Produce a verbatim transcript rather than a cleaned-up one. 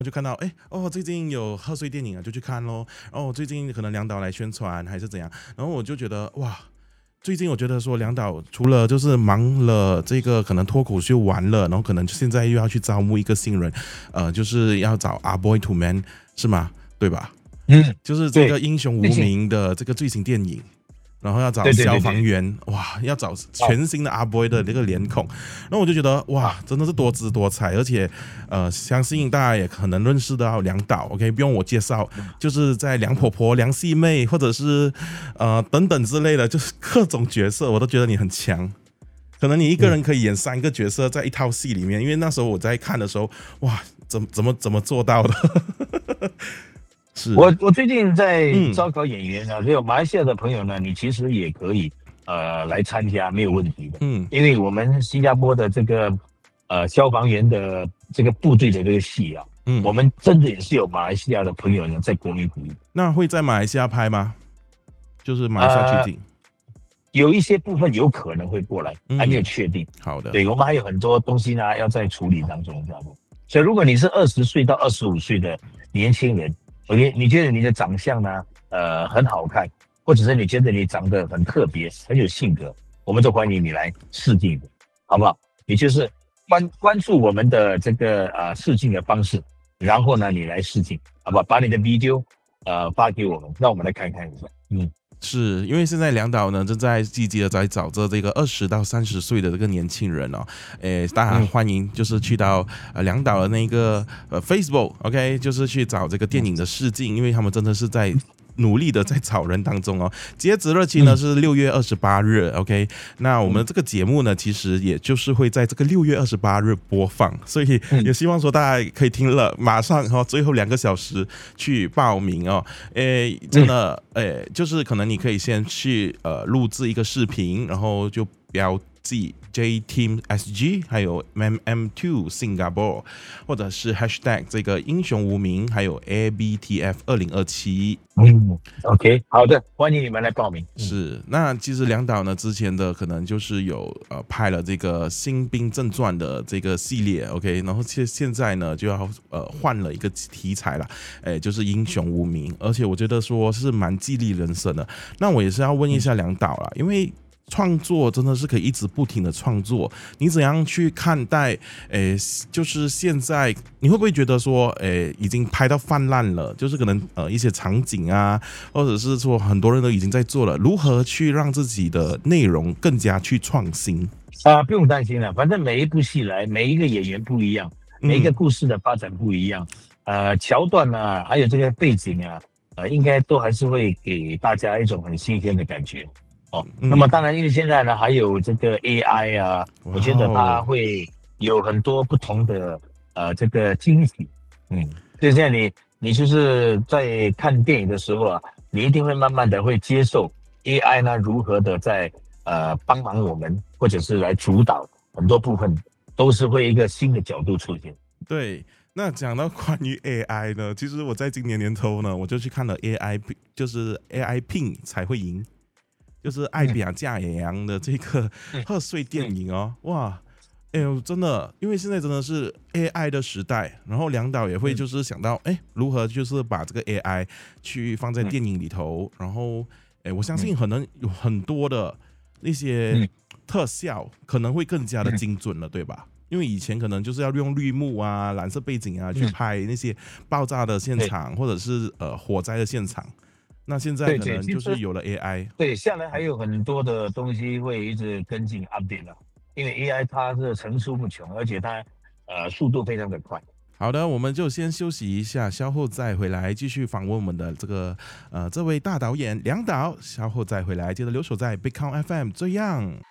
我就看到，哎，哦，最近有贺岁电影啊，就去看咯。哦，最近可能梁导来宣传还是怎样，然后我就觉得哇，最近我觉得说梁导除了就是忙了这个可能脱口秀完了，然后可能现在又要去招募一个新人，呃，就是要找阿 boy to man 是吗？对吧？ 嗯， 就是这个英雄无名的这个最新电影。然后要找消防员，对对对对哇，要找全新的阿 boy 的那个脸孔，然后我就觉得哇，真的是多姿多彩，而且呃，相信大家也可能认识到梁导 ，OK， 不用我介绍，就是在梁婆婆、梁细妹，或者是呃等等之类的，就是各种角色，我都觉得你很强。可能你一个人可以演三个角色在一套戏里面，因为那时候我在看的时候，哇，怎怎么怎么做到的？是我我最近在招考演员啊，所以马来西亚的朋友呢，你其实也可以呃来参加，没有问题的。嗯，因为我们新加坡的这个呃消防员的这个部队的这个戏啊，嗯，我们真的也是有马来西亚的朋友呢在国内鼓励。 那会在马来西亚拍吗？就是马来西亚取景、呃， 有一些部分有可能会过来，还没有确定。 嗯、好的， 对我们还有很多东西呢要在处理当中，知道不？所以如果你是二十岁到二十五岁的年轻人。OK， 你觉得你的长相呢，呃，很好看，或者是你觉得你长得很特别，很有性格，我们都欢迎你来试镜的，好不好？也就是关关注我们的这个呃试镜的方式，然后呢，你来试镜，好不好？把你的 video 呃发给我们，让我们来看看一下。嗯。 是因为现在梁导呢正在积极的在找着这个二十到三十岁的这个年轻人哦，诶，大家欢迎就是去到呃梁导的那个呃 Facebook，OK， 就是去找这个电影的试镜，因为他们真的是在努力的在找人当中哦。截止日期呢是六月二十八日 ，OK。那我们这个节目呢，其实也就是会在这个六月二十八日播放，所以也希望说大家可以听了马上哈、哦，最后两个小时去报名哦。诶，真的，诶，就是可能你可以先去呃录制一个视频，然后就标记 J Team S G 还有 M M 二 Singapore， 或者是 Hashtag 这个英雄无名，还有 A B T F 二零二七。 嗯 ，OK， 好的，欢迎你们来报名。 是，那其实梁导呢之前的可能就是有呃拍了这个《新兵正传》的这个系列 ，OK， 然后现现在呢就要呃换了一个题材了，哎，就是英雄无名，而且我觉得说是蛮激励人生的。那我也是要问一下梁导啦，因为创作真的是可以一直不停的创作，你怎样去看待？诶，就是现在你会不会觉得说，诶，已经拍到泛滥了？就是可能呃一些场景啊，或者是说很多人都已经在做了，如何去让自己的内容更加去创新？ 啊、呃，不用担心了，反正每一部戏来，每一个演员不一样，每一个故事的发展不一样，嗯、呃，桥段啊，还有这个背景啊，呃，应该都还是会给大家一种很新鲜的感觉。哦，那么当然，因为现在呢还有这个 A I 啊，我觉得它会有很多不同的呃这个惊喜，嗯，所以现在你你就是在看电影的时候啊，你一定会慢慢的会接受 A I 呢如何的在呃帮忙我们，或者是来主导很多部分，都是会一个新的角度出现。 对。那讲到关于 A I 呢，其实我在今年年头呢，我就去看了 A I， 就是 A I 拼才会赢。就是爱比亚加野羊的这个贺岁电影哦，哇，哎呦，真的，因为现在真的是 A I 的时代，然后梁导也会就是想到，哎，如何就是把这个 A I 去放在电影里头，然后，哎，我相信可能有很多的那些特效可能会更加的精准了，对吧？因为以前可能就是要用绿幕啊、蓝色背景啊去拍那些爆炸的现场，或者是呃火灾的现场。那现在可能就是有了 A I， 对，对，下来还有很多的东西会一直跟进 update 了，因为 A I 它是层出不穷，而且它呃速度非常的快。 好的，我们就先休息一下，稍后再回来继续访问我们的这个呃这位大导演梁导，稍后再回来，记得留守在 Big Count F M， 这样。